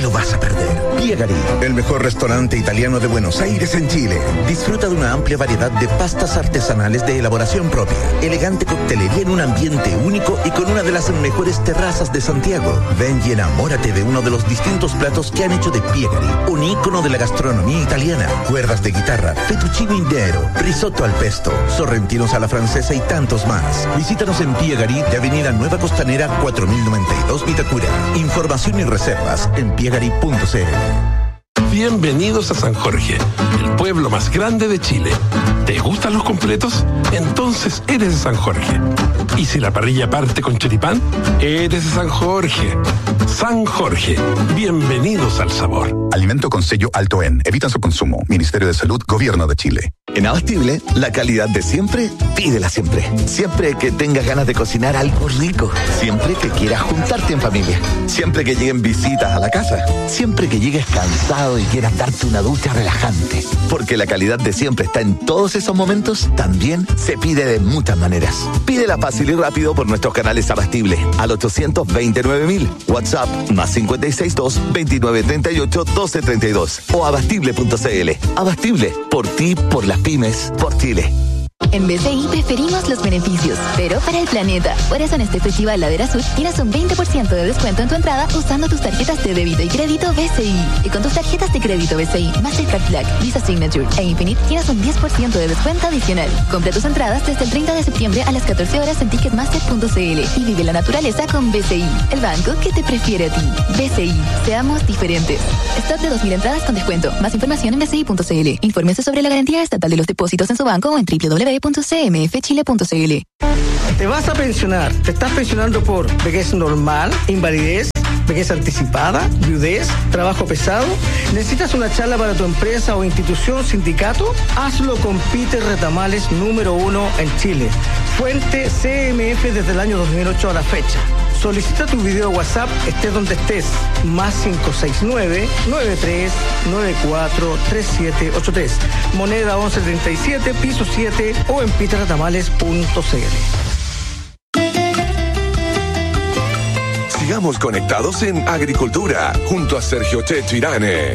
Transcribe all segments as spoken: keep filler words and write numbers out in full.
lo vas a perder. Piegari, el mejor restaurante italiano de Buenos Aires en Chile. Disfruta de una amplia variedad de pastas artesanales de elaboración propia, elegante coctelería en un ambiente único y con una de las mejores terrazas de Santiago. Ven y enamórate de uno de los distintos platos que han hecho de Piegari un ícono de la gastronomía italiana. Cuerdas de guitarra, fettuccine indiero, risotto al pesto, sorrentinos a la francesa y tantos más. Visítanos en Piegari de Avenida Nueva Costanera cuatro mil noventa y dos Vitacura. Información y reservas en piegari punto c l. Bienvenidos a San Jorge, el pueblo más grande de Chile. ¿Te gustan los completos? Entonces eres de San Jorge. ¿Y si la parrilla parte con choripán? Eres de San Jorge. San Jorge, bienvenidos al sabor. Alimento con sello alto en. Evita su consumo. Ministerio de Salud, Gobierno de Chile. En Abastible, la calidad de siempre, pídela siempre. Siempre que tengas ganas de cocinar algo rico. Siempre que quieras juntarte en familia. Siempre que lleguen visitas a la casa. Siempre que llegues cansado y quieras darte una ducha relajante. Porque la calidad de siempre está en todos esos momentos, también se pide de muchas maneras. Pídela fácil y rápido por nuestros canales Abastible al ochocientos veintinueve mil. WhatsApp más cincuenta y seis dos veintinueve treinta y ocho doce treinta y dos o abastible punto c l. Abastible, por ti, por las pymes, por Chile. En B C I preferimos los beneficios, pero para el planeta. Por eso en este Festival Ladera Sur tienes un veinte por ciento de descuento en tu entrada usando tus tarjetas de débito y crédito B C I. Y con tus tarjetas de crédito B C I, Mastercard Black, Visa Signature e Infinite tienes un diez por ciento de descuento adicional. Compra tus entradas desde el treinta de septiembre a las catorce horas en ticketmaster punto c l y vive la naturaleza con B C I, el banco que te prefiere a ti. B C I, seamos diferentes. Stock de dos mil entradas con descuento. Más información en b c i punto c l. Infórmese sobre la garantía estatal de los depósitos en su banco o en w w w punto c m f chile punto c l. Te vas a pensionar. ¿Te estás pensionando por vejez normal, invalidez, vejez anticipada, viudez, trabajo pesado? ¿Necesitas una charla para tu empresa o institución, sindicato? Hazlo con Peter Retamales, número uno en Chile. Fuente C M F desde el año dos mil ocho a la fecha. Solicita tu video WhatsApp, estés donde estés. Más cinco seis nueve, nueve tres nueve cuatro, tres siete ocho tres. Moneda once treinta y siete, piso siete o en peter retamales punto c l. Sigamos conectados en Agricultura, junto a Sergio Checho Irane.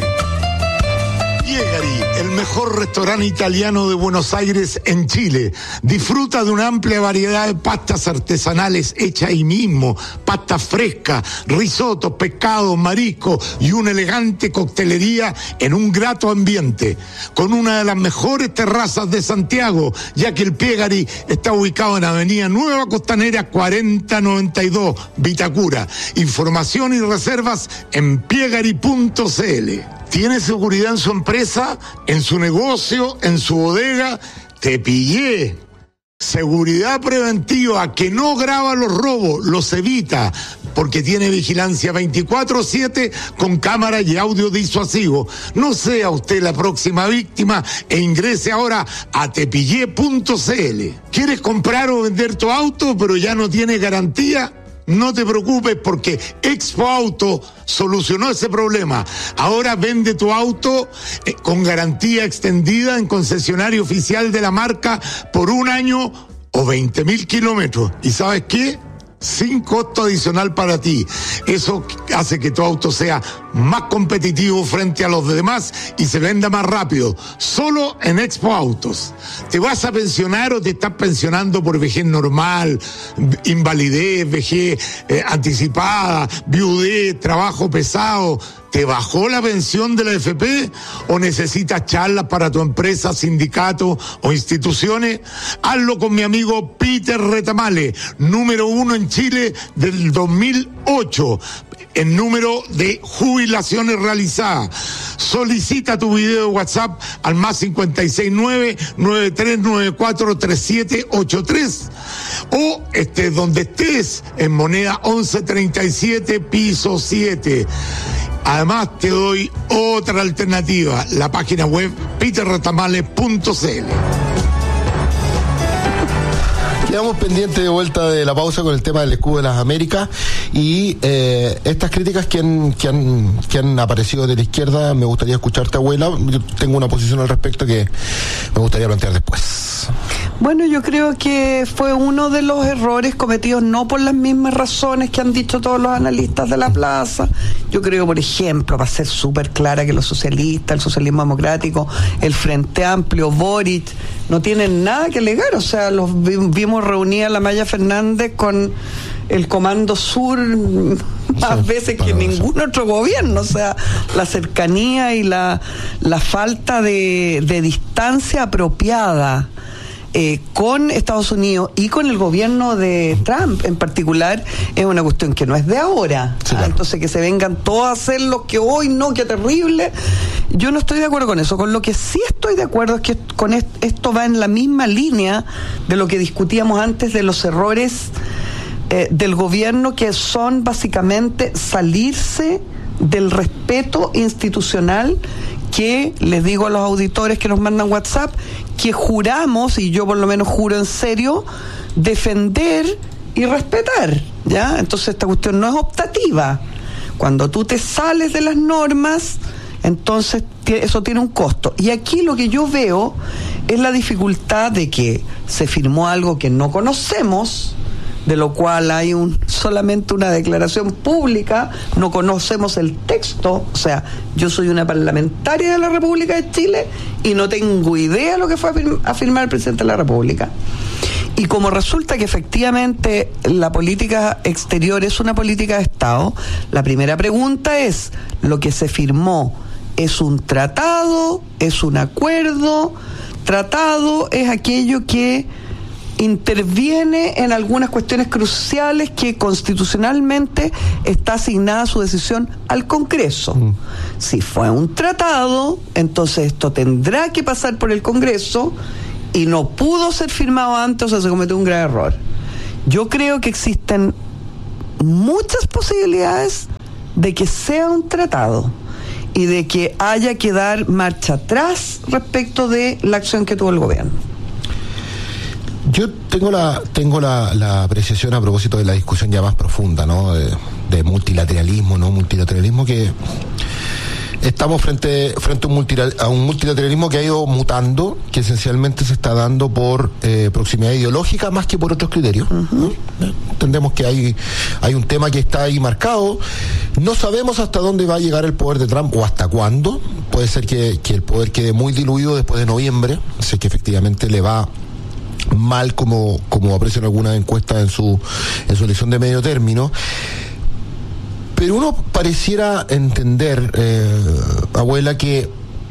Piegari, el mejor restaurante italiano de Buenos Aires en Chile. Disfruta de una amplia variedad de pastas artesanales hechas ahí mismo, pastas frescas, risotos, pescados, mariscos y una elegante coctelería en un grato ambiente, con una de las mejores terrazas de Santiago, ya que el Piegari está ubicado en Avenida Nueva Costanera cuarenta noventa y dos, Vitacura. Información y reservas en piegari punto c l. ¿Tiene seguridad en su empresa, en su negocio, en su bodega? Te pillé. Seguridad preventiva que no graba los robos, los evita, porque tiene vigilancia veinticuatro siete con cámara y audio disuasivo. No sea usted la próxima víctima e ingrese ahora a tepillé punto c l. ¿Quieres comprar o vender tu auto pero ya no tiene garantía? No te preocupes porque Expo Auto solucionó ese problema. Ahora vende tu auto eh, con garantía extendida en concesionario oficial de la marca por un año o veinte mil kilómetros. ¿Y sabes qué? Sin costo adicional para ti. Eso hace que tu auto sea más competitivo frente a los demás y se venda más rápido. Solo en Expo Autos. ¿Te vas a pensionar o te estás pensionando por vejez normal, invalidez, vejez eh, anticipada, viudez, trabajo pesado? ¿Te bajó la pensión de la A F P o necesitas charlas para tu empresa, sindicato o instituciones? Hazlo con mi amigo Peter Retamales, número uno en Chile del dos mil ocho, en número de jubilaciones realizadas. Solicita tu video de WhatsApp al más cincuenta y seis nueve, nueve tres nueve cuatro, tres siete ocho tres o estés donde estés, en moneda once treinta y siete, piso siete. Además te doy otra alternativa, la página web peter retamales punto c l. Quedamos pendientes de vuelta de la pausa con el tema del escudo de las Américas y eh, estas críticas que han, que, han, que han aparecido de la izquierda. Me gustaría escucharte, abuela. Yo tengo una posición al respecto que me gustaría plantear después. Bueno, yo creo que fue uno de los errores cometidos no por las mismas razones que han dicho todos los analistas de la plaza. Yo creo, por ejemplo, para ser súper clara, que los socialistas, el socialismo democrático, el Frente Amplio, Boric, no tienen nada que alegar. O sea, los vimos reunida la Maya Fernández con el Comando Sur más sí, veces que ningún eso. Otro gobierno. O sea, la cercanía y la, la falta de, de distancia apropiada Eh, con Estados Unidos y con el gobierno de Trump en particular es una cuestión que no es de ahora. Sí, claro. Entonces que se vengan todos a hacer lo que hoy no, qué terrible. Yo no estoy de acuerdo con eso. Con lo que sí estoy de acuerdo es que con est- esto va en la misma línea de lo que discutíamos antes de los errores eh, del gobierno, que son básicamente salirse del respeto institucional que, les digo a los auditores que nos mandan WhatsApp, que juramos, y yo por lo menos juro en serio, defender y respetar, ¿ya? Entonces esta cuestión no es optativa. Cuando tú te sales de las normas, entonces eso tiene un costo. Y aquí lo que yo veo es la dificultad de que se firmó algo que no conocemos, de lo cual hay un solamente una declaración pública, no conocemos el texto. O sea, yo soy una parlamentaria de la República de Chile y no tengo idea de lo que fue a, firma, a firmar el presidente de la República. Y como resulta que efectivamente la política exterior es una política de Estado, la primera pregunta es, ¿lo que se firmó es un tratado, es un acuerdo? Tratado es aquello que interviene en algunas cuestiones cruciales que constitucionalmente está asignada su decisión al Congreso. Mm. Si fue un tratado, entonces esto tendrá que pasar por el Congreso y no pudo ser firmado antes, o sea, se cometió un grave error. Yo creo que existen muchas posibilidades de que sea un tratado y de que haya que dar marcha atrás respecto de la acción que tuvo el gobierno. Yo tengo la tengo la, la apreciación a propósito de la discusión ya más profunda, ¿no? De, de multilateralismo, no multilateralismo, que estamos frente frente a un, multilateral, a un multilateralismo que ha ido mutando, que esencialmente se está dando por eh, proximidad ideológica más que por otros criterios. Uh-huh. ¿No? Entendemos que hay hay un tema que está ahí marcado. No sabemos hasta dónde va a llegar el poder de Trump o hasta cuándo. Puede ser que, que el poder quede muy diluido después de noviembre, si es que efectivamente le va mal, como, como aprecian algunas encuestas en su, en su elección de medio término. Pero uno pareciera entender, eh, abuela, que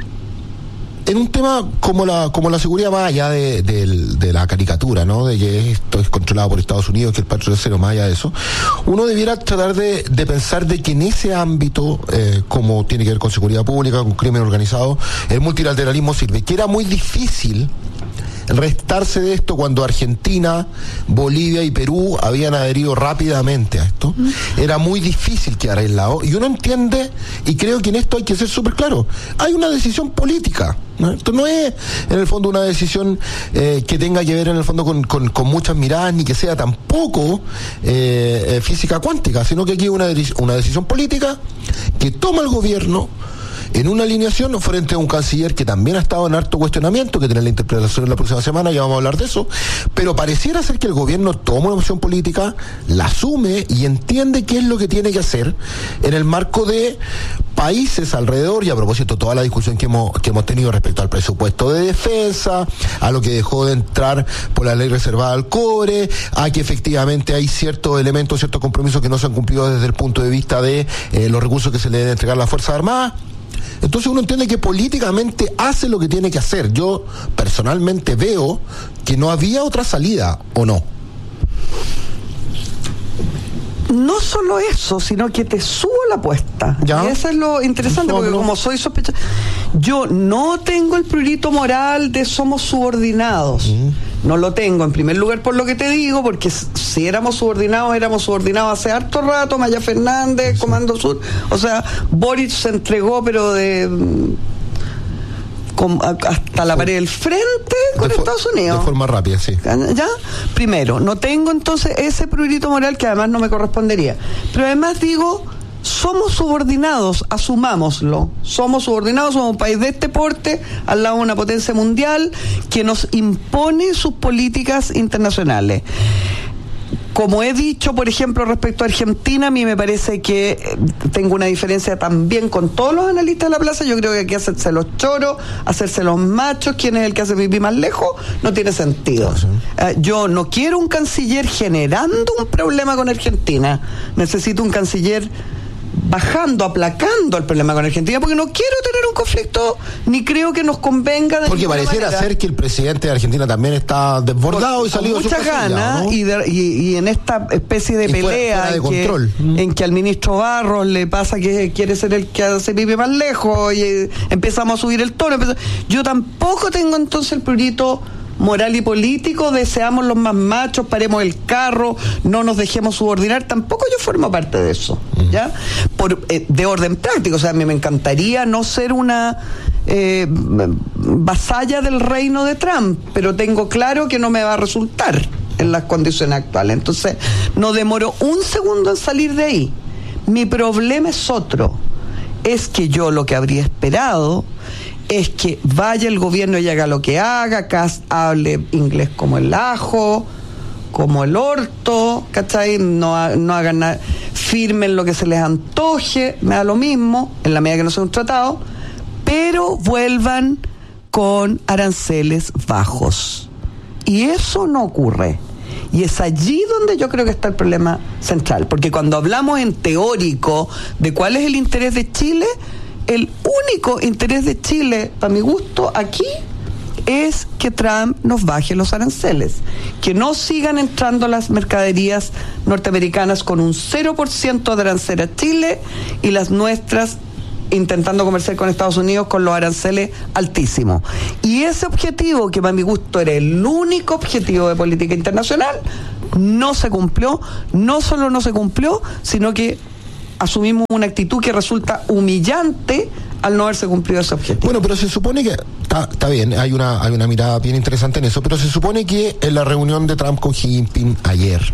en un tema como la como la seguridad, más allá de, de, de la caricatura, ¿no? De que esto es controlado por Estados Unidos, que el patrón es cero, más allá de eso, uno debiera tratar de, de pensar de que en ese ámbito, eh, como tiene que ver con seguridad pública, con crimen organizado, el multilateralismo sirve. Que era muy difícil restarse de esto cuando Argentina, Bolivia y Perú habían adherido rápidamente a esto. Era muy difícil quedar aislado, y uno entiende, y creo que en esto hay que ser súper claro, hay una decisión política, ¿no? Esto no es en el fondo una decisión eh, que tenga que ver en el fondo con, con, con muchas miradas, ni que sea tampoco eh, física cuántica, sino que aquí hay una, una decisión política que toma el gobierno en una alineación frente a un canciller que también ha estado en harto cuestionamiento, que tiene la interpretación en la próxima semana, ya vamos a hablar de eso, pero pareciera ser que el gobierno toma una opción política, la asume y entiende qué es lo que tiene que hacer en el marco de países alrededor, y a propósito toda la discusión que hemos, que hemos tenido respecto al presupuesto de defensa, a lo que dejó de entrar por la ley reservada al cobre, a que efectivamente hay ciertos elementos, ciertos compromisos que no se han cumplido desde el punto de vista de eh, los recursos que se le deben entregar a las Fuerzas Armadas. Entonces uno entiende que políticamente hace lo que tiene que hacer. Yo personalmente veo que no había otra salida, ¿o no? No solo eso, sino que te subo la apuesta. ¿Ya? Y eso es lo interesante, porque como soy sospechoso, yo no tengo el prurito moral de somos subordinados. Mm. No lo tengo, en primer lugar, por lo que te digo, porque si éramos subordinados, éramos subordinados hace harto rato. Maya Fernández, sí. Comando Sur. O sea, Boric se entregó, pero de... Con, hasta la pared del frente con de Estados Unidos. De forma rápida, sí. ¿Ya? Primero, no tengo entonces ese prurito moral, que además no me correspondería. Pero además digo, somos subordinados, asumámoslo. Somos subordinados, somos un país de este porte, al lado de una potencia mundial que nos impone sus políticas internacionales. Como he dicho, por ejemplo, respecto a Argentina, a mí me parece que tengo una diferencia también con todos los analistas de la plaza. Yo creo que hay que hacerse los choros, hacerse los machos. ¿Quién es el que hace pipí más lejos? No tiene sentido. Sí. Uh, yo no quiero un canciller generando un problema con Argentina. Necesito un canciller bajando, aplacando el problema con Argentina, porque no quiero tener un conflicto, ni creo que nos convenga de porque pareciera manera. Ser que el presidente de Argentina también está desbordado por, y salido con muchas ganas, ¿no? y, de, y, y en esta especie de y pelea fuera, fuera de en, control. Que, en que al ministro Barros le pasa que quiere ser el que se vive más lejos y eh, empezamos a subir el tono. Empezamos, yo tampoco tengo entonces el prurito moral y político de seamos los más machos, paremos el carro, no nos dejemos subordinar. Tampoco yo formo parte de eso, ¿ya? Por, eh, de orden práctico, o sea, a mí me encantaría no ser una eh, vasalla del reino de Trump, pero tengo claro que no me va a resultar en las condiciones actuales. Entonces, no demoro un segundo en salir de ahí. Mi problema es otro, es que yo lo que habría esperado es que vaya el gobierno y haga lo que haga, Kast hable inglés como el ajo, como el orto, ¿cachai? No, no hagan nada, firmen lo que se les antoje, me da lo mismo, en la medida que no sea un tratado, pero vuelvan con aranceles bajos. Y eso no ocurre. Y es allí donde yo creo que está el problema central, porque cuando hablamos en teórico de cuál es el interés de Chile, el único interés de Chile, para mi gusto, aquí, es que Trump nos baje los aranceles, que no sigan entrando las mercaderías norteamericanas con un cero por ciento de arancel a Chile y las nuestras intentando comerciar con Estados Unidos con los aranceles altísimos. Y ese objetivo, que para mi gusto era el único objetivo de política internacional, no se cumplió. No solo no se cumplió, sino que asumimos una actitud que resulta humillante al no haberse cumplido ese objetivo. Bueno, pero se supone que está, está bien, hay una, hay una mirada bien interesante en eso, pero se supone que en la reunión de Trump con Xi Jinping ayer,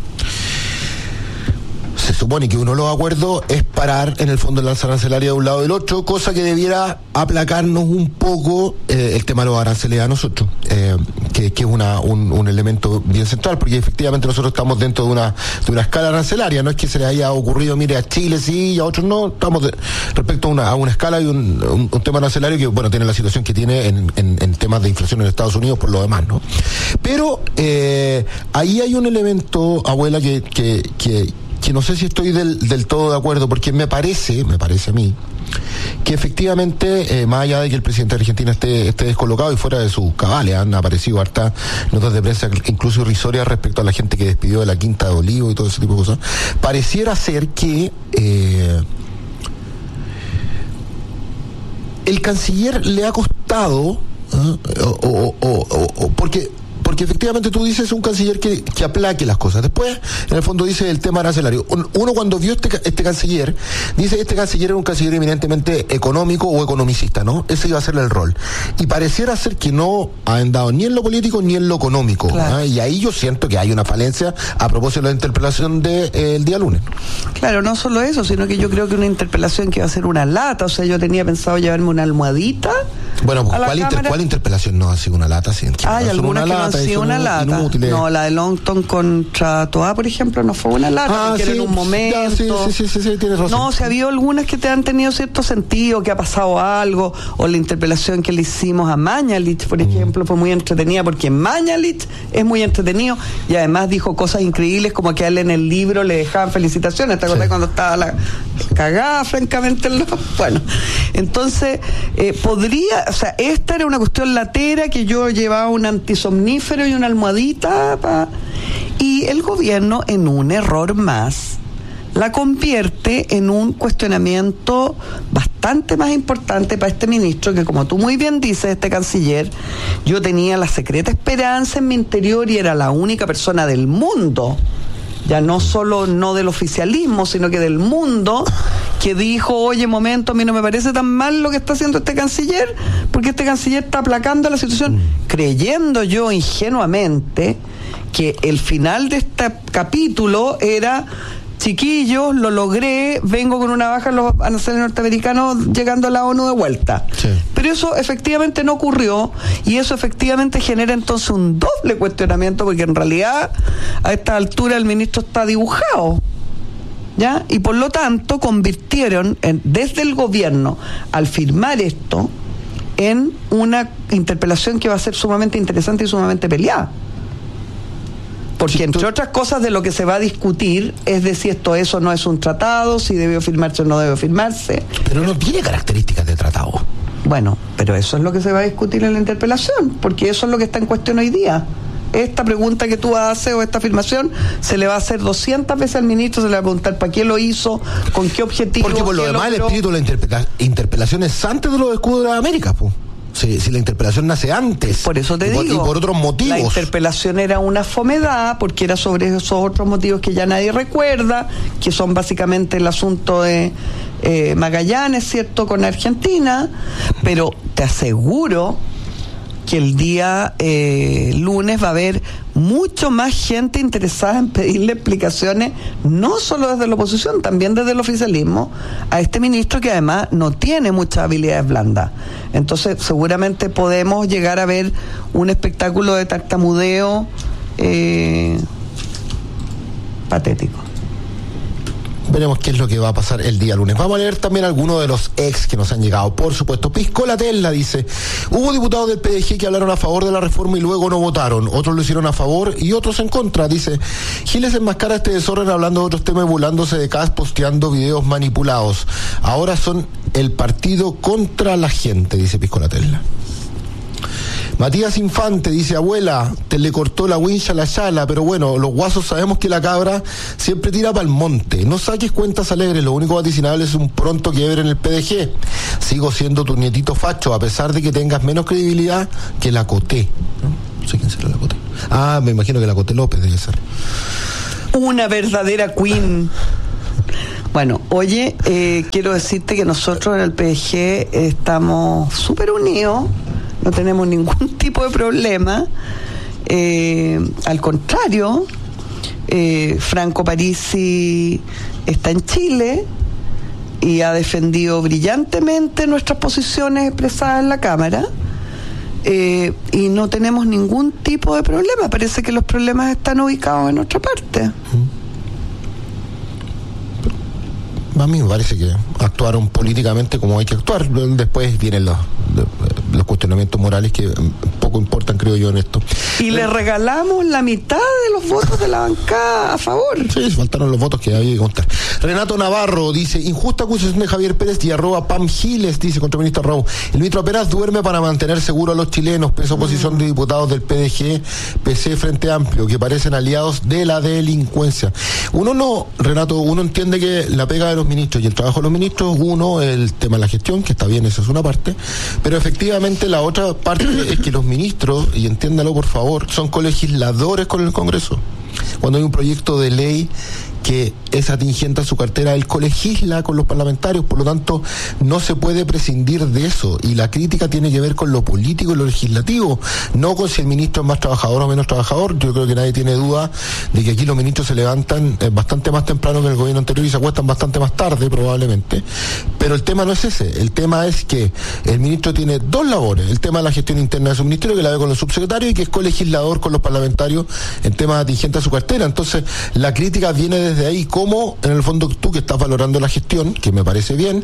se supone que uno de los acuerdos es parar en el fondo la alza arancelaria de un lado y del otro, cosa que debiera aplacarnos un poco eh, el tema de los aranceles a nosotros, eh, que, que es una, un, un elemento bien central, porque efectivamente nosotros estamos dentro de una, de una escala arancelaria, no es que se le haya ocurrido, mire, a Chile sí y a otros no, estamos de, respecto a una, a una escala y un, un, un tema arancelario que, bueno, tiene la situación que tiene en, en, en temas de inflación en Estados Unidos por lo demás, ¿no? Pero eh, ahí hay un elemento, abuela, que, que, que que no sé si estoy del, del todo de acuerdo, porque me parece, me parece a mí, que efectivamente, eh, más allá de que el presidente de Argentina esté, esté descolocado y fuera de sus cabales, han aparecido hartas notas de prensa, incluso irrisorias, respecto a la gente que despidió de la Quinta de Olivo y todo ese tipo de cosas, pareciera ser que eh, el canciller le ha costado, ¿eh? o, o, o, o, o porque... Porque efectivamente tú dices un canciller que, que aplaque las cosas. Después, en el fondo, dice el tema arancelario. Uno cuando vio este, este canciller, dice este canciller era un canciller eminentemente económico o economicista, ¿no? Ese iba a ser el rol. Y pareciera ser que no ha andado ni en lo político ni en lo económico. Claro. ¿eh? Y ahí yo siento que hay una falencia a propósito de la interpelación del de, eh, día lunes. Claro, no solo eso, sino que yo creo que una interpelación que va a ser una lata. O sea, yo tenía pensado llevarme una almohadita. Bueno, pues, ¿cuál, inter, ¿cuál interpelación no ha sido una lata? Sí, hay algunas que no han sido una lata. Inútiles. No, la de Longton contra Toa, por ejemplo, no fue una lata, ah, porque sí, era en un momento. Ya, sí, sí, sí, sí, sí, tienes razón. No, o sea, había algunas que te han tenido cierto sentido, que ha pasado algo, o la interpelación que le hicimos a Mañalich, por ejemplo, mm. fue muy entretenida, porque Mañalich es muy entretenido, y además dijo cosas increíbles, como que a él en el libro le dejaban felicitaciones. ¿Te acuerdas sí. cuando estaba la cagada, francamente? Lo... Bueno, entonces, eh, podría, o sea, esta era una cuestión latera, que yo llevaba un antisomnífero y una almohadita, pa, y el gobierno, en un error más, la convierte en un cuestionamiento bastante más importante para este ministro, que, como tú muy bien dices, este canciller, yo tenía la secreta esperanza en mi interior y era la única persona del mundo, ya no solo no del oficialismo, sino que del mundo, que dijo, oye, momento, a mí no me parece tan mal lo que está haciendo este canciller, porque este canciller está aplacando la situación, mm. creyendo yo ingenuamente que el final de este capítulo era chiquillos, lo logré, vengo con una baja en los aranceles norteamericanos llegando a la ONU de vuelta. Sí. Pero eso efectivamente no ocurrió y eso efectivamente genera entonces un doble cuestionamiento porque en realidad a esta altura el ministro está dibujado. ¿Ya? Y por lo tanto convirtieron en, desde el gobierno al firmar esto en una interpelación que va a ser sumamente interesante y sumamente peleada. Porque entre otras cosas de lo que se va a discutir es de si esto eso no es un tratado, si debió firmarse o no debió firmarse. Pero no tiene características de tratado. Bueno, pero eso es lo que se va a discutir en la interpelación, porque eso es lo que está en cuestión hoy día. Esta pregunta que tú haces o esta afirmación se le va a hacer doscientas veces al ministro, se le va a preguntar para qué lo hizo, con qué objetivo. Porque por lo demás el espíritu de la interpela- interpelación es antes de los escudos de la América, pues. Si, si la interpelación nace antes. Por eso te y digo. Por, y por otros motivos. La interpelación era una fomedad, porque era sobre esos otros motivos que ya nadie recuerda, que son básicamente el asunto de eh, Magallanes, ¿cierto?, con Argentina. Pero te aseguro que el día eh, lunes va a haber mucho más gente interesada en pedirle explicaciones, no solo desde la oposición, también desde el oficialismo, a este ministro que además no tiene muchas habilidades blandas. Entonces seguramente podemos llegar a ver un espectáculo de tartamudeo eh, patético. Veremos qué es lo que va a pasar el día lunes. Vamos a leer también algunos de los ex que nos han llegado. Por supuesto, Piscolatella dice: hubo diputados del P D G que hablaron a favor de la reforma y luego no votaron. Otros lo hicieron a favor y otros en contra. Dice: Giles enmascara este desorden hablando de otros temas y burlándose de Kast, posteando videos manipulados. Ahora son el partido contra la gente, dice Piscolatella. Matías Infante dice: abuela, te le cortó la wincha a la chala, pero bueno, los guasos sabemos que la cabra siempre tira para el monte. No saques cuentas alegres, lo único vaticinable es un pronto quiebre en el P D G. Sigo siendo tu nietito facho, a pesar de que tengas menos credibilidad que la Coté. ¿No? No sé quién será la Coté. Ah, me imagino que la Coté López debe ser. Una verdadera queen. Bueno, oye, eh, quiero decirte que nosotros en el P D G estamos súper unidos. No tenemos ningún tipo de problema. Eh, al contrario, eh, Franco Parisi está en Chile y ha defendido brillantemente nuestras posiciones expresadas en la Cámara. Eh, y no tenemos ningún tipo de problema. Parece que los problemas están ubicados en otra parte. A mí me parece que actuaron políticamente como hay que actuar. Después vienen los, los cuestionamientos morales que poco importan, creo yo, en esto. Y le regalamos la mitad de los votos de la bancada a favor. Sí, faltaron los votos que había que contar. Renato Navarro dice: injusta acusación de Javier Pérez y arroba Pam Giles, dice contra el ministro Raúl. El ministro Pérez duerme para mantener seguro a los chilenos, peso oposición mm. de diputados del P D G, P C, Frente Amplio, que parecen aliados de la delincuencia. Uno no, Renato, uno entiende que la pega de los ministros y el trabajo de los ministros, uno, el tema de la gestión, que está bien, esa es una parte, pero efectivamente la otra parte es que los ministros, y entiéndalo por favor, son colegisladores con el Congreso. Cuando hay un proyecto de ley que es atingente a su cartera, él colegisla con los parlamentarios, por lo tanto no se puede prescindir de eso, y la crítica tiene que ver con lo político y lo legislativo, no con si el ministro es más trabajador o menos trabajador. Yo creo que nadie tiene duda de que aquí los ministros se levantan eh, bastante más temprano que en el gobierno anterior y se acuestan bastante más tarde probablemente, pero el tema no es ese. El tema es que el ministro tiene dos labores: el tema de la gestión interna de su ministerio, que la ve con los subsecretarios, y que es colegislador con los parlamentarios en temas atingentes a su cartera. Entonces la crítica viene desde ahí, como en el fondo tú, que estás valorando la gestión, que me parece bien,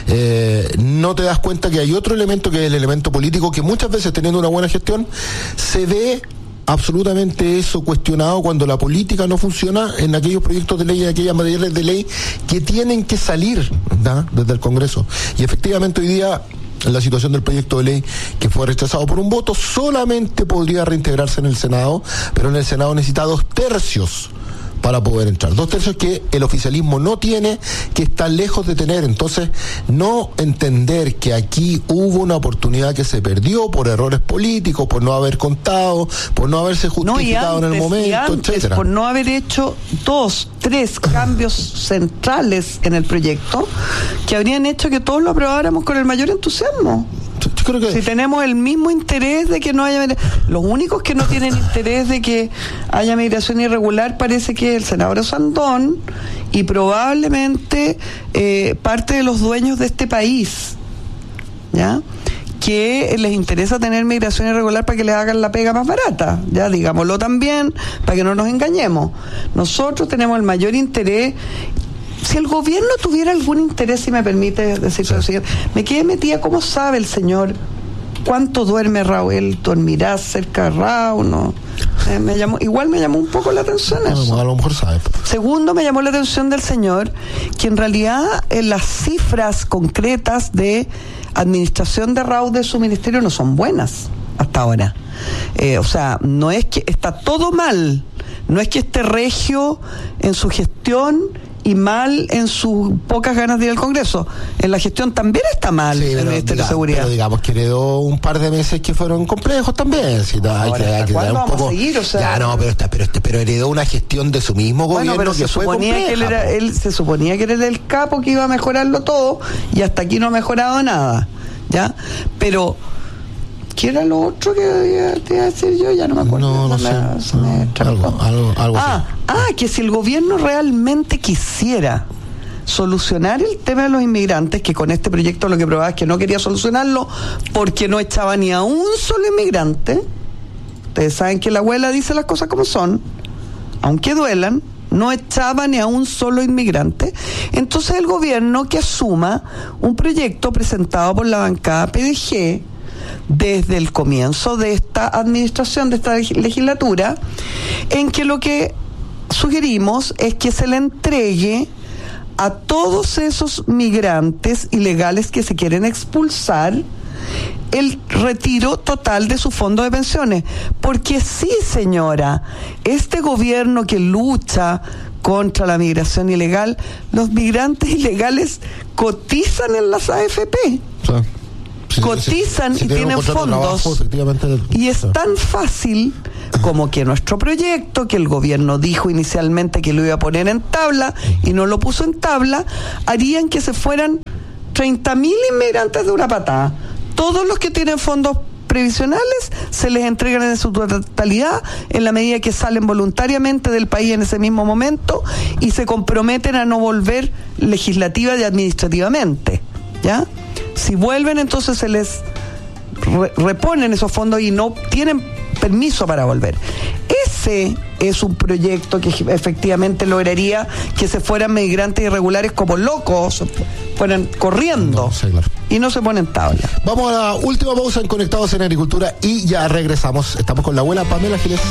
eh, no te das cuenta que hay otro elemento, que es el elemento político, que muchas veces, teniendo una buena gestión, se ve absolutamente eso cuestionado cuando la política no funciona en aquellos proyectos de ley, en aquellas materias de ley que tienen que salir, ¿da?, desde el Congreso. Y efectivamente hoy día la situación del proyecto de ley, que fue rechazado por un voto, solamente podría reintegrarse en el Senado, pero en el Senado necesita dos tercios para poder entrar. Dos tercios que el oficialismo no tiene, que está lejos de tener. Entonces, no entender que aquí hubo una oportunidad que se perdió por errores políticos, por no haber contado, por no haberse justificado no, antes, en el momento, antes, etcétera. Por no haber hecho dos, tres cambios centrales en el proyecto que habrían hecho que todos lo aprobáramos con el mayor entusiasmo. Yo creo que... Si tenemos el mismo interés de que no haya... Los únicos que no tienen interés de que haya migración irregular parece que el senador Sandón y probablemente eh, parte de los dueños de este país, ¿ya?, que les interesa tener migración irregular para que les hagan la pega más barata, ya digámoslo también, para que no nos engañemos. Nosotros tenemos el mayor interés. Si el gobierno tuviera algún interés, si me permite decirlo lo siguiente, me quedé metida, ¿cómo sabe el señor cuánto duerme Raúl? ¿Él dormirá cerca de Raúl? No. Eh, me llamó, igual me llamó un poco la atención eso. A lo mejor sabe. Segundo, me llamó la atención del señor que en realidad en las cifras concretas de administración de Raúl de su ministerio no son buenas hasta ahora. Eh, o sea, no es que está todo mal, no es que esté regio en su gestión y mal en sus pocas ganas de ir al Congreso. En la gestión también está mal, sí, el pero, Ministerio diga, de Seguridad. Pero digamos que heredó un par de meses que fueron complejos también. Si no, hay Ahora, que, hay que ¿cuándo dar un vamos poco, a seguir? O sea, ya no, pero, está, pero, pero heredó una gestión de su mismo bueno, gobierno pero que se fue suponía compleja, que él era, él se suponía que él era el capo que iba a mejorarlo todo y hasta aquí no ha mejorado nada, ¿ya? Pero ¿qué era lo otro que te iba a decir yo? Ya no me acuerdo. No, no me, sé. Se me algo, algo, algo ah, así. ah, que si el gobierno realmente quisiera solucionar el tema de los inmigrantes, que con este proyecto lo que probaba es que no quería solucionarlo porque no echaba ni a un solo inmigrante. Ustedes saben que la abuela dice las cosas como son, aunque duelan, no echaba ni a un solo inmigrante. Entonces el gobierno que asuma un proyecto presentado por la bancada P D G desde el comienzo de esta administración, de esta legislatura, en que lo que sugerimos es que se le entregue a todos esos migrantes ilegales que se quieren expulsar el retiro total de su fondo de pensiones. Porque sí, señora, este gobierno que lucha contra la migración ilegal, los migrantes ilegales cotizan en las A F P. Sí. Sí, cotizan sí, sí, y tienen fondos trabajo, y es tan fácil como que nuestro proyecto, que el gobierno dijo inicialmente que lo iba a poner en tabla y no lo puso en tabla, harían que se fueran treinta mil inmigrantes de una patada. Todos los que tienen fondos previsionales se les entregan en su totalidad en la medida que salen voluntariamente del país en ese mismo momento y se comprometen a no volver legislativa y administrativamente, ¿ya? Si vuelven, entonces se les re- reponen esos fondos y no tienen permiso para volver. Ese es un proyecto que efectivamente lograría que se fueran migrantes irregulares como locos, fueran corriendo no, sí, claro. y no se ponen tabla. Vamos a la última pausa en Conectados en Agricultura y ya regresamos. Estamos con la abuela Pamela Giles.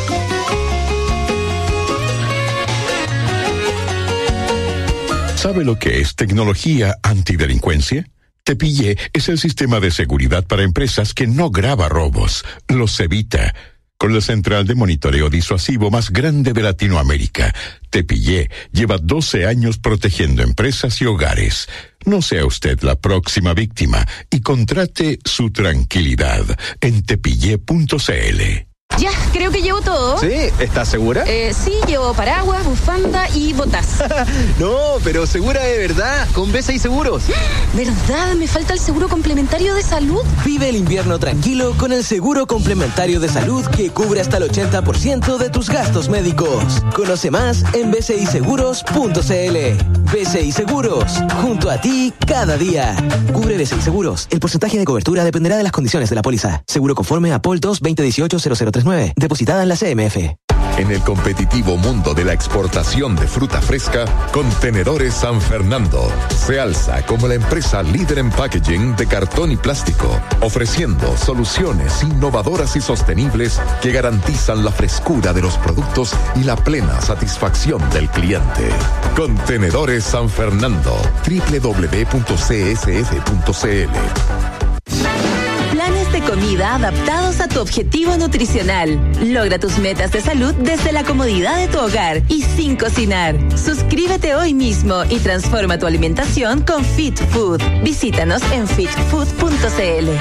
¿Sabe lo que es tecnología antidelincuencia? Tepillé es el sistema de seguridad para empresas que no graba robos, los evita. Con la central de monitoreo disuasivo más grande de Latinoamérica, Tepillé lleva doce años protegiendo empresas y hogares. No sea usted la próxima víctima y contrate su tranquilidad en tepillé punto c l. Ya, creo que llevo todo. ¿Sí? ¿Estás segura? Eh, sí, llevo paraguas, bufanda y botas. No, pero segura de verdad, con B S I Seguros. ¿Verdad? Me falta el seguro complementario de salud. Vive el invierno tranquilo con el seguro complementario de salud que cubre hasta el ochenta por ciento de tus gastos médicos. Conoce más en b s i seguros punto c l. B S I Seguros, junto a ti cada día. Cubre B S I Seguros. El porcentaje de cobertura dependerá de las condiciones de la póliza. Seguro conforme a P O L dos veinte dieciocho cero cero tres nueve. Depositada en la C M F. En el competitivo mundo de la exportación de fruta fresca, Contenedores San Fernando se alza como la empresa líder en packaging de cartón y plástico, ofreciendo soluciones innovadoras y sostenibles que garantizan la frescura de los productos y la plena satisfacción del cliente. Contenedores San Fernando, doble u doble u doble u punto c s f punto c l. Planes de comida adaptados a tu objetivo nutricional. Logra tus metas de salud desde la comodidad de tu hogar y sin cocinar. Suscríbete hoy mismo y transforma tu alimentación con Fit Food. Visítanos en fit food punto c l.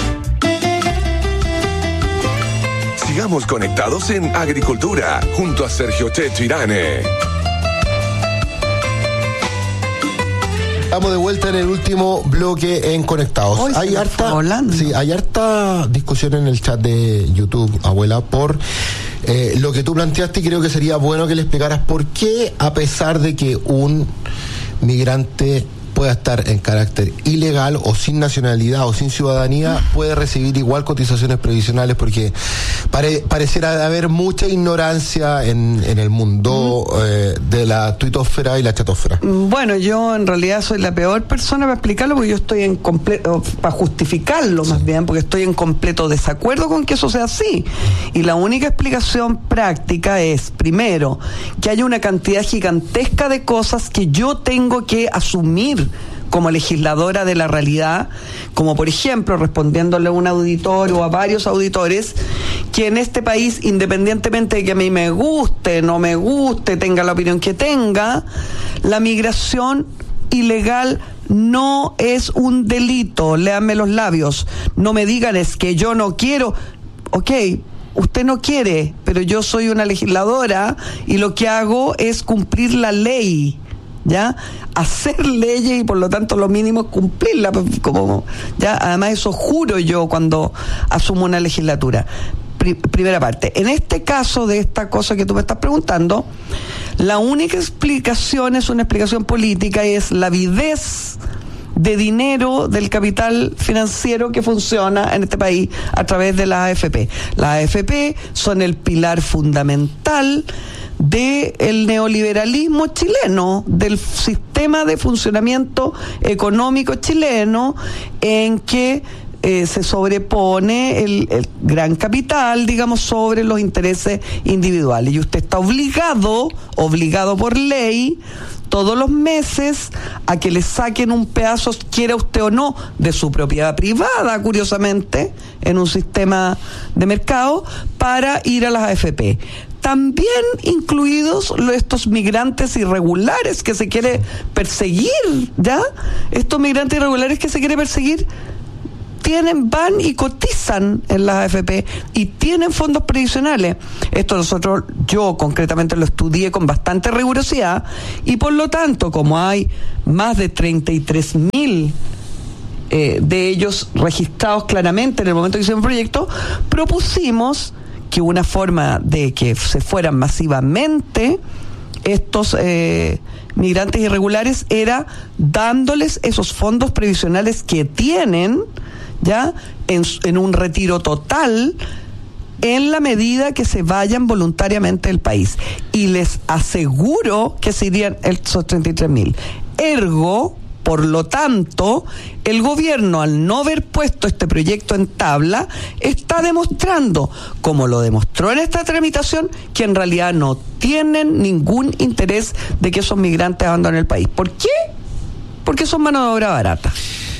Sigamos conectados en Agricultura junto a Sergio Checho Irane. Estamos de vuelta en el último bloque en Conectados. Hoy hay harta, sí, hay harta discusión en el chat de YouTube, abuela, por Eh, lo que tú planteaste, y creo que sería bueno que le explicaras por qué, a pesar de que un migrante pueda estar en carácter ilegal o sin nacionalidad o sin ciudadanía, puede recibir igual cotizaciones previsionales, porque pare, pareciera haber mucha ignorancia en, en el mundo mm. eh, de la tuitosfera y la chatosfera. Bueno, yo en realidad soy la peor persona para explicarlo, porque yo estoy en completo, para justificarlo más sí. bien, porque estoy en completo desacuerdo con que eso sea así. Y la única explicación práctica es, primero, que hay una cantidad gigantesca de cosas que yo tengo que asumir como legisladora de la realidad, como por ejemplo respondiéndole a un auditor o a varios auditores, que en este país, independientemente de que a mí me guste, no me guste, tenga la opinión que tenga, la migración ilegal no es un delito. Léanme los labios, no me digan es que yo no quiero. Ok, usted no quiere, pero yo soy una legisladora y lo que hago es cumplir la ley, ¿ya? Hacer leyes y por lo tanto lo mínimo es cumplirla, como, ¿ya? Además eso juro yo cuando asumo una legislatura. Pri- primera parte. En este caso de esta cosa que tú me estás preguntando, la única explicación es una explicación política y es la avidez de dinero del capital financiero que funciona en este país a través de las A F P. Las A F P son el pilar fundamental del neoliberalismo chileno, del sistema de funcionamiento económico chileno, en que eh, se sobrepone el, el gran capital, digamos, sobre los intereses individuales. Y usted está obligado, obligado por ley, todos los meses a que le saquen un pedazo, quiera usted o no, de su propiedad privada, curiosamente, en un sistema de mercado, para ir a las A F P. También incluidos estos migrantes irregulares que se quiere perseguir, ¿ya? Estos migrantes irregulares que se quiere perseguir tienen, van y cotizan en las A F P y tienen fondos previsionales. Esto nosotros, yo concretamente lo estudié con bastante rigurosidad y por lo tanto, como hay más de treinta y tres mil eh, de ellos registrados claramente en el momento que hicimos el proyecto, propusimos que una forma de que se fueran masivamente estos eh, migrantes irregulares era dándoles esos fondos previsionales que tienen, ya, en, en un retiro total, en la medida que se vayan voluntariamente del país. Y les aseguro que se irían esos treinta y tres mil. Ergo, por lo tanto, el gobierno, al no haber puesto este proyecto en tabla, está demostrando, como lo demostró en esta tramitación, que en realidad no tienen ningún interés de que esos migrantes abandonen el país. ¿Por qué? Porque son mano de obra barata.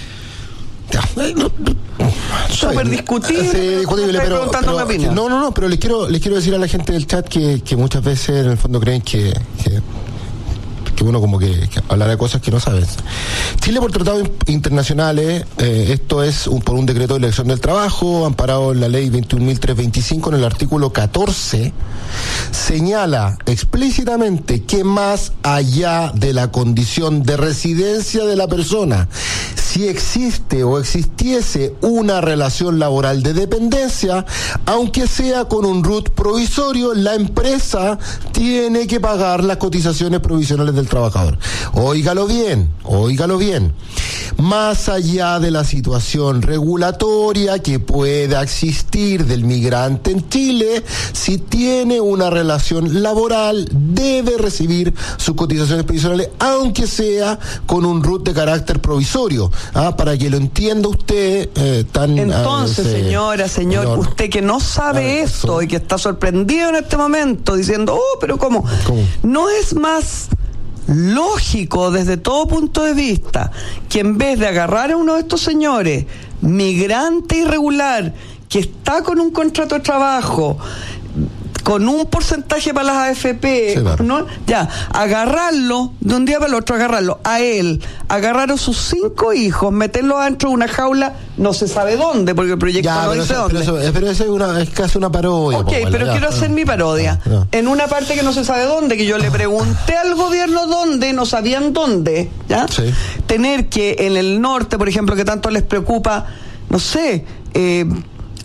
Súper discutible. Sí, discutible, pero, pero no, no, no, pero les quiero, les quiero decir a la gente del chat que, que muchas veces en el fondo creen que, que que uno como que, que hablará de cosas que no sabes. Chile, por tratados internacionales, eh, esto es un, por un decreto de elección del trabajo, amparado en la ley veintiún mil trescientos veinticinco, en el artículo catorce, señala explícitamente que más allá de la condición de residencia de la persona, si existe o existiese una relación laboral de dependencia, aunque sea con un R U T provisorio, la empresa tiene que pagar las cotizaciones provisionales del trabajador. Óigalo bien, óigalo bien. Más allá de la situación regulatoria que pueda existir del migrante en Chile, si tiene una relación laboral, debe recibir sus cotizaciones provisionales, aunque sea con un R U T de carácter provisorio. Ah, para que lo entienda usted eh, tan... Entonces, eh, señora, señor, señor, usted que no sabe ver, esto eso. Y que está sorprendido en este momento, diciendo, oh, pero ¿cómo? ¿Cómo? No es más lógico desde todo punto de vista que en vez de agarrar a uno de estos señores, migrante irregular, que está con un contrato de trabajo, con un porcentaje para las A F P, sí, claro. ¿no? Ya, agarrarlo, de un día para el otro, agarrarlo a él, agarrar a sus cinco hijos, meterlo dentro de una jaula, no se sabe dónde, porque el proyecto ya, no dice eso, dónde. Pero eso, pero eso es, una, es casi una parodia. Ok, pero ya, quiero ya, hacer ya, mi parodia. Ya, ya. En una parte que no se sabe dónde, que yo le pregunté al gobierno dónde, no sabían dónde, ¿ya? Sí. Tener que en el norte, por ejemplo, que tanto les preocupa, no sé, eh,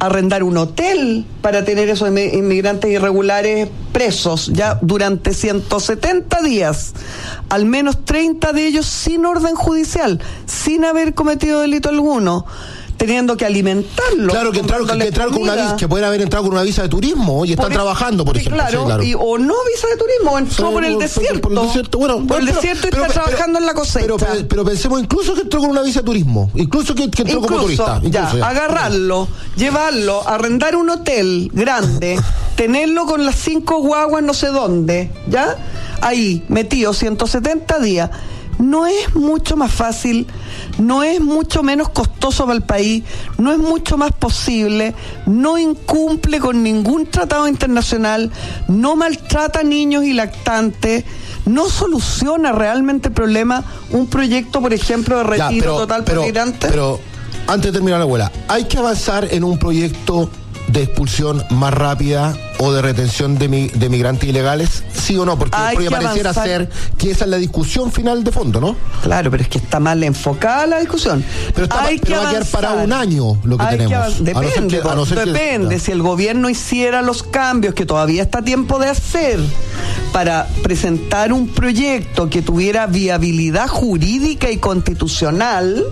arrendar un hotel para tener esos inmigrantes irregulares presos ya durante ciento setenta días, al menos treinta de ellos sin orden judicial, sin haber cometido delito alguno, teniendo que alimentarlo. Claro, que entraron, que, que entraron con una visa, que pueden haber entrado con una visa de turismo y están por trabajando, por ejemplo. Claro, sí, claro. Y, o no visa de turismo, entró pero, por el desierto. Por el desierto, bueno, por bueno, el desierto pero, y está pero, trabajando pero, en la cosecha. Pero, pero, pero pensemos incluso que entró con una visa de turismo, incluso que, que entró incluso, como turista. Incluso, ya, ya, agarrarlo, llevarlo, arrendar un hotel grande, tenerlo con las cinco guaguas no sé dónde, ¿ya? Ahí, metido ciento setenta días. No es mucho más fácil, no es mucho menos costoso para el país, no es mucho más posible, no incumple con ningún tratado internacional, no maltrata a niños y lactantes, no soluciona realmente el problema un proyecto, por ejemplo, de retiro ya, pero, total pero, para migrantes. Pero antes de terminar la abuela, hay que avanzar en un proyecto de expulsión más rápida o de retención de, mi, de migrantes ilegales, sí o no, porque podría parecer ser que esa es la discusión final de fondo, ¿no? Claro, pero es que está mal enfocada la discusión. Pero, está, hay pero que va a quedar para un año lo que hay tenemos. Que depende, a no ser que, a no ser depende. Que, si el gobierno hiciera los cambios que todavía está a tiempo de hacer para presentar un proyecto que tuviera viabilidad jurídica y constitucional,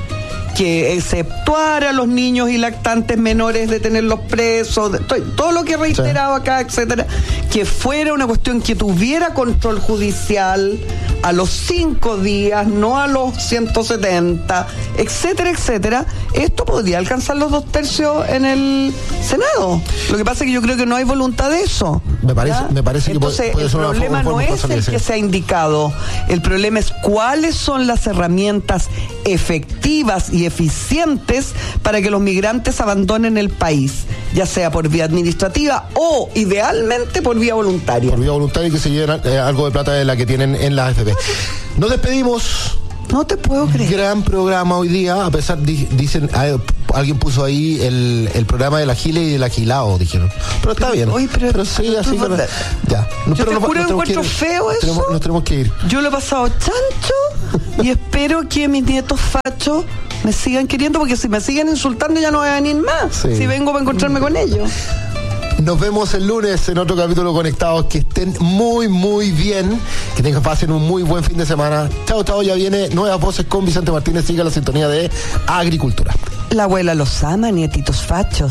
que exceptuara a los niños y lactantes menores de tenerlos presos, de, todo lo que he reiterado sí. acá, etcétera, que fuera una cuestión que tuviera control judicial a los cinco días, no a los ciento setenta, etcétera, etcétera, esto podría alcanzar los dos tercios en el Senado. Lo que pasa es que yo creo que no hay voluntad de eso. Me parece, me parece Entonces, que puede, puede ser el problema no es el que se ha indicado, el problema es cuáles son las herramientas efectivas y eficientes para que los migrantes abandonen el país, ya sea por vía administrativa o idealmente por vía voluntaria. Por vía voluntaria y que se lleven eh, algo de plata de la que tienen en la A F P. Nos despedimos. No te puedo creer. Gran programa hoy día, a pesar, di, dicen, eh, alguien puso ahí el, el programa del agile y del agilado, dijeron. Pero está bien. Oye, pero, pero sí, pero así, pero, ya. Yo pero te no, juro no que encuentro feo eso. Tenemos, nos tenemos que ir. Yo lo he pasado chancho y espero que mis nietos fachos me sigan queriendo, porque si me siguen insultando ya no voy a venir más. Sí. Si vengo para encontrarme con ellos. Nos vemos el lunes en otro capítulo Conectados. Que estén muy, muy bien. Que tengan, pasen un muy buen fin de semana. Chao, chao. Ya viene Nuevas Voces con Vicente Martínez. Siga la sintonía de Agricultura. La abuela los ama, nietitos fachos.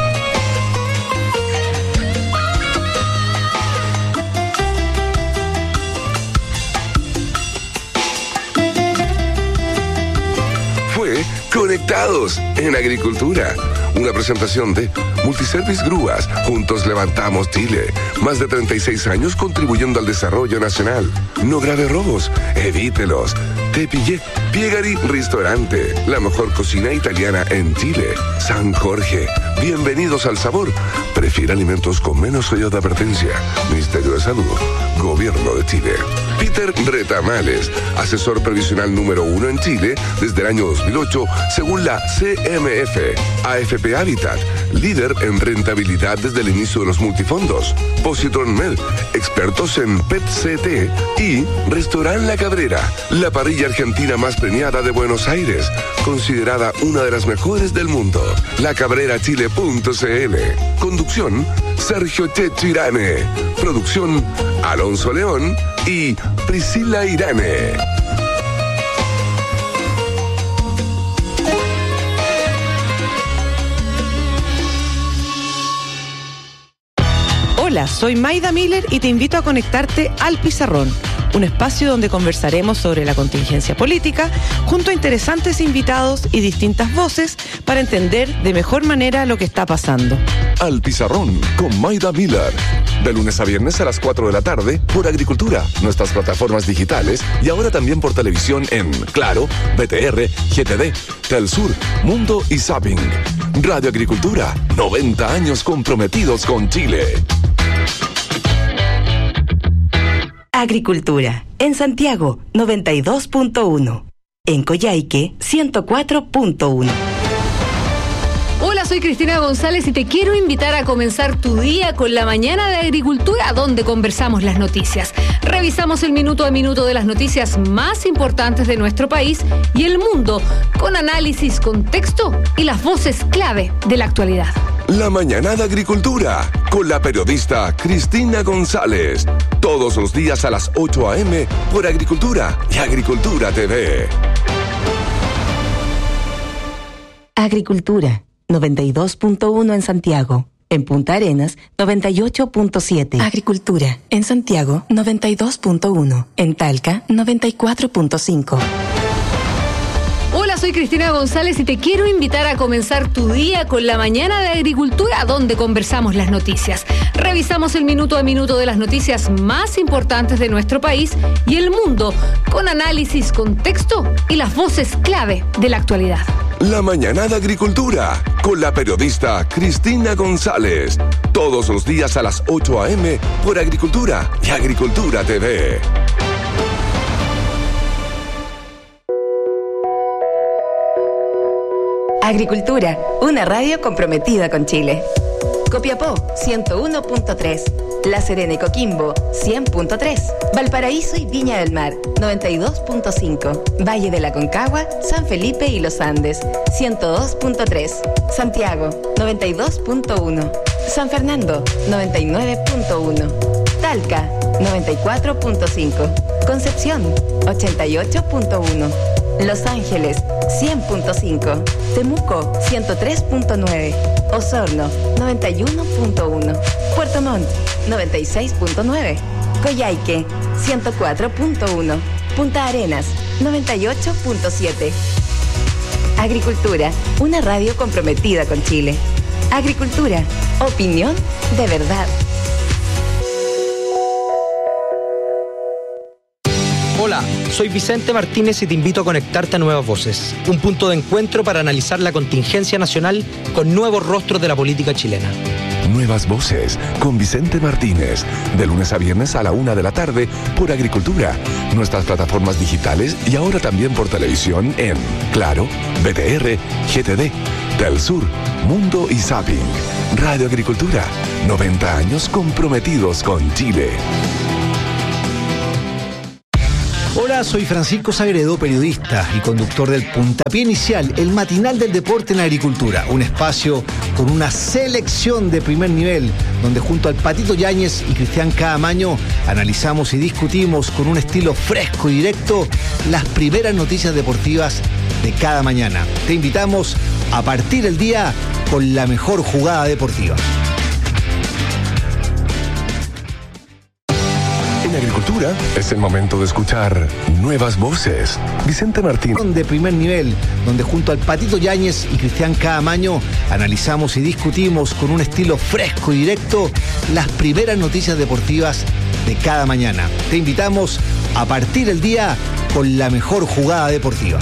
Fue Conectados en Agricultura. Una presentación de Multiservice Grúas. Juntos levantamos Chile. Más de treinta y seis años contribuyendo al desarrollo nacional. No grave robos, evítelos. Te pillé. Piegari Ristorante. La mejor cocina italiana en Chile. San Jorge. Bienvenidos al sabor. Prefiere alimentos con menos sello de advertencia. Ministerio de Salud. Gobierno de Chile. Peter Retamales. Asesor previsional número uno en Chile desde el año dos mil ocho, según la C M F. A F P Habitat, líder en rentabilidad desde el inicio de los multifondos. Positron Med, expertos en P E T C T. Y Restaurant La Cabrera, la parrilla argentina más premiada de Buenos Aires, considerada una de las mejores del mundo. la cabrera chile punto c l. Conducción, Sergio Checho Irane. Producción, Alonso León y Priscila Irane. Hola, soy Maida Miller y te invito a conectarte al Pizarrón, un espacio donde conversaremos sobre la contingencia política junto a interesantes invitados y distintas voces para entender de mejor manera lo que está pasando. Al Pizarrón con Maida Miller. De lunes a viernes a las cuatro de la tarde por Agricultura, nuestras plataformas digitales y ahora también por televisión en Claro, B T R, G T D, Telsur, Mundo y Zapping. Radio Agricultura, noventa años comprometidos con Chile. Agricultura, en Santiago, noventa y dos punto uno. En Coyhaique, ciento cuatro punto uno. Hola, soy Cristina González y te quiero invitar a comenzar tu día con la mañana de Agricultura, donde conversamos las noticias Revisamos el minuto a minuto de las noticias más importantes de nuestro país y el mundo, con análisis, contexto y las voces clave de la actualidad. La Mañana de Agricultura, con la periodista Cristina González. Todos los días a las ocho a.m. por Agricultura y Agricultura T V. Agricultura, noventa y dos punto uno en Santiago. En Punta Arenas, noventa y ocho punto siete. Agricultura, en Santiago, noventa y dos punto uno. En Talca, noventa y cuatro punto cinco. Hola, soy Cristina González y te quiero invitar a comenzar tu día con la Mañana de Agricultura, donde conversamos las noticias. Revisamos el minuto a minuto de las noticias más importantes de nuestro país y el mundo, con análisis, contexto y las voces clave de la actualidad. La Mañana de Agricultura, con la periodista Cristina González. Todos los días a las ocho a.m. por Agricultura y Agricultura T V. Agricultura, una radio comprometida con Chile. Copiapó, ciento uno punto tres. La Serena y Coquimbo, cien punto tres. Valparaíso y Viña del Mar, noventa y dos punto cinco. Valle de la Concagua, San Felipe y Los Andes, ciento dos punto tres. Santiago, noventa y dos punto uno. San Fernando, noventa y nueve punto uno. Talca, noventa y cuatro punto cinco. Concepción, ochenta y ocho punto uno. Los Ángeles, cien punto cinco. Temuco, ciento tres punto nueve. Osorno, noventa y uno punto uno. Puerto Montt, noventa y seis punto nueve. Coyhaique, ciento cuatro punto uno. Punta Arenas, noventa y ocho punto siete. Agricultura, una radio comprometida con Chile. Agricultura, opinión de verdad. Hola, soy Vicente Martínez y te invito a conectarte a Nuevas Voces, un punto de encuentro para analizar la contingencia nacional con nuevos rostros de la política chilena. Nuevas Voces, con Vicente Martínez, de lunes a viernes a la una de la tarde por Agricultura, nuestras plataformas digitales y ahora también por televisión en Claro, B T R, G T D, Telsur, Mundo y Zapping. Radio Agricultura, noventa años comprometidos con Chile. Hola, soy Francisco Sagredo, periodista y conductor del Puntapié Inicial, el matinal del deporte en la agricultura. Un espacio con una selección de primer nivel, donde junto al Patito Yáñez y Cristian Caamaño analizamos y discutimos con un estilo fresco y directo las primeras noticias deportivas de cada mañana. Te invitamos a partir el día con la mejor jugada deportiva. En Agricultura es el momento de escuchar Nuevas Voces. Vicente Martín. De primer nivel, donde junto al Patito Yáñez y Cristian Caamaño analizamos y discutimos con un estilo fresco y directo las primeras noticias deportivas de cada mañana. Te invitamos a partir el día con la mejor jugada deportiva.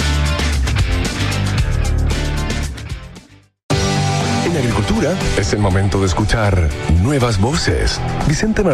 En Agricultura es el momento de escuchar Nuevas Voces. Vicente Martín.